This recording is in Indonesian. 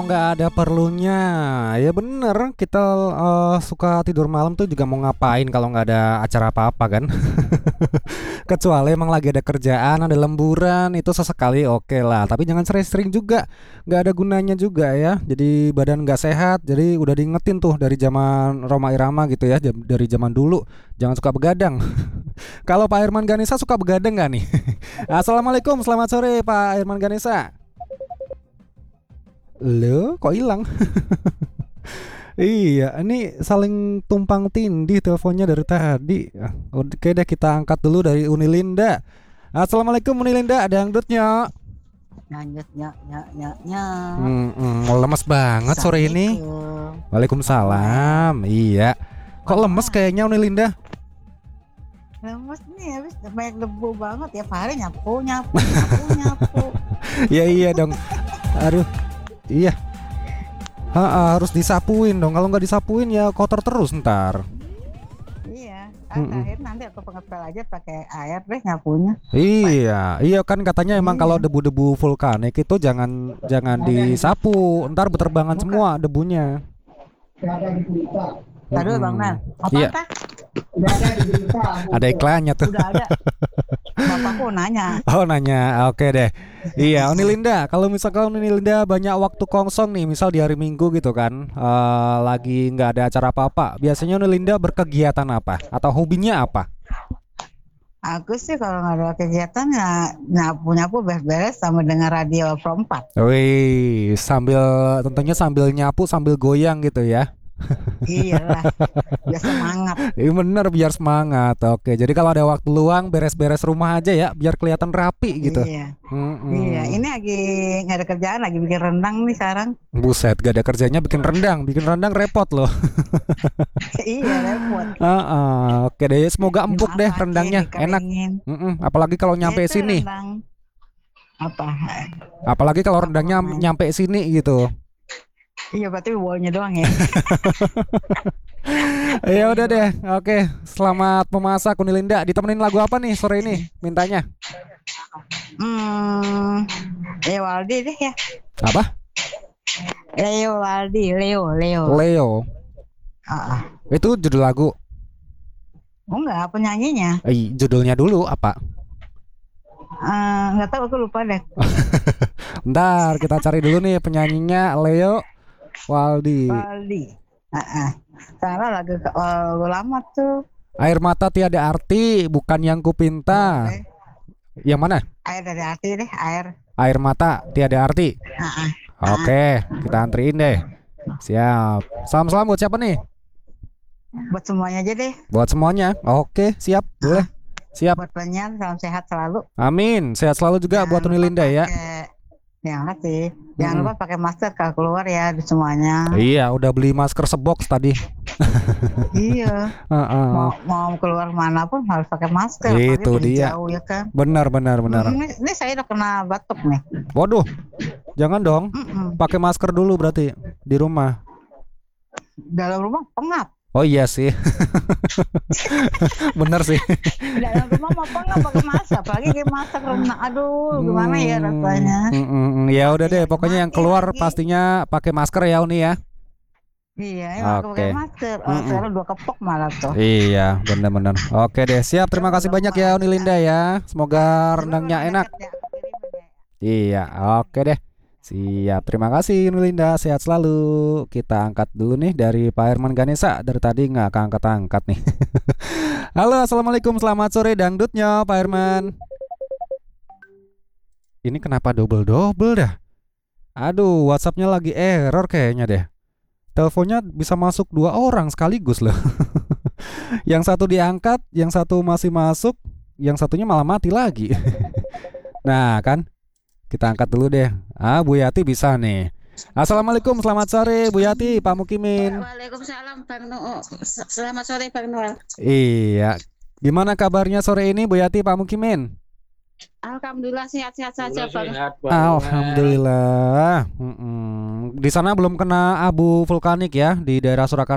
Nggak ada perlunya. Ya bener, kita suka tidur malam tuh juga mau ngapain kalau nggak ada acara apa-apa kan. Kecuali emang lagi ada kerjaan, ada lemburan, itu sesekali oke lah. Tapi jangan sering-sering juga, nggak ada gunanya juga ya. Jadi badan nggak sehat. Jadi udah diingetin tuh dari zaman Roma Irama gitu ya, dari zaman dulu. Jangan suka begadang. Kalau Pak Herman Ganesa suka begadang nggak nih? Assalamualaikum, selamat sore Pak Herman Ganesa. Loh, kok hilang? Iya, ini saling tumpang tindih teleponnya dari tadi. Oke deh, kita angkat dulu dari Unilinda. Assalamualaikum Unilinda, ada dangdutnya. Lanjut nya. Lemes banget sore ini. Assalamualaikum. Waalaikumsalam. Iya. Kok lemes Wah, kayaknya Unilinda? lemes nih habis banyak debu banget ya, Pak hari nyapu. Ya iya dong. Aduh, iya. Harus disapuin dong. Kalau nggak disapuin ya kotor terus ntar. Iya, Mm-mm. akhir nanti aku pengepel aja pakai air deh nyapunya. Iya, iya kan katanya emang kalau Iya, debu-debu vulkanik itu jangan jangan disapu, ntar berterbangan bukan. semua debunya. Aduh Bang Mel, Iya, apaan Pak? ada iklannya tuh. Udah ada. Bapakku nanya. Oh nanya, oke deh. Iya, Oni Linda, kalau misalkan Oni Linda banyak waktu kosong nih, misal di hari Minggu gitu kan, lagi nggak ada acara apa-apa, biasanya Oni Linda berkegiatan apa? Atau hobinya apa? Aku sih kalau nggak ada kegiatan ya nyapu-nyapu beres-beres sama dengar radio Pro 4. Wih, sambil tentunya sambil nyapu sambil goyang gitu ya. Iyalah, biar semangat. Iya bener biar semangat. Oke, jadi kalau ada waktu luang beres-beres rumah aja ya, biar kelihatan rapi gitu. Iya. Iya, Mm-mm. ini lagi nggak ada kerjaan, lagi bikin rendang nih sekarang. Buset, gak ada kerjanya bikin rendang repot loh. Iya, repot. Oke deh, semoga empuk deh Dimasakin, rendangnya, enak. dikeringin. Apalagi kalau Ya nyampe itu sini, rendang apa? apalagi kalau Apa rendangnya namanya? nyampe sini gitu. Iya, berarti bawahnya doang ya. Ya Bawahnya udah deh, doang. oke. Selamat memasak Unilinda. Ditemenin lagu apa nih sore ini? Mintanya Hmm, Leo Waldi deh ya. apa? Leo Waldi, Leo. Leo. Ah, Itu judul lagu. oh enggak, penyanyinya. Judulnya dulu apa? Nggak tahu, aku lupa deh. Ntar kita cari dulu nih penyanyinya Leo Waldi. Waldi. Karena lagu lama tuh. Air mata tiada arti, bukan yang kupinta. Boleh. Yang mana? Air dari hati deh, air. Air mata tiada arti. Ah, ah, ah. Oke, kita antriin deh. Siap. Salam-salam buat siapa nih? Buat semuanya aja deh. Buat semuanya. Oke, siap. Boleh. Siap. Buat penyiar, salam sehat selalu. Amin. Sehat selalu juga buat Tuni Linda ya. Yang kasih. Jangan Mm-mm. lupa pakai masker kalau keluar ya di semuanya. Iya, udah beli masker sebox tadi. Iya. Heeh. Mau keluar mana pun harus pakai masker. Apalagi Itu pergi dia. jauh ya kan. Benar, benar, benar. Ini saya udah kena batuk nih. Waduh, jangan dong. Mm-mm. Pakai masker dulu berarti di rumah. Dalam rumah pengap. Oh iya sih, bener sih. Dalam rumah mau pengap pakai masker. Apalagi kayak masker renang. Aduh, gimana ya rasanya. Ya udah Mati deh, lagi, pokoknya yang mati keluar lagi. pastinya pakai masker ya Uni ya. Iya, emang aku pakai Oke. masker. Oh, sekarang 2 kepok malah tuh. Iya, benar-benar. Oke deh, siap. Terima kasih banyak ya Uni Linda ya. Semoga rendangnya enak. Iya, oke deh. Siap, terima kasih Nulinda, sehat selalu. Kita angkat dulu nih dari Pak Herman Ganesa. Dari tadi nggak keangkat-angkat nih. Halo, assalamualaikum, selamat sore dangdutnya Pak Herman. Ini kenapa double-double dah? Aduh, WhatsAppnya lagi error kayaknya deh. Teleponnya bisa masuk 2 orang sekaligus loh. Yang satu diangkat, yang satu masih masuk, yang satunya malah mati lagi. Nah kan, kita angkat dulu deh. Bu Yati bisa nih. Assalamualaikum, selamat sore Bu Yati, Pak Mukimin. Waalaikumsalam Bang Noah. Selamat sore Bang Noah. Iya. Gimana kabarnya sore ini Bu Yati, Pak Mukimin? Alhamdulillah sehat-sehat saja Bang. Alhamdulillah. Di sana belum kena abu vulkanik ya di daerah Surakarta.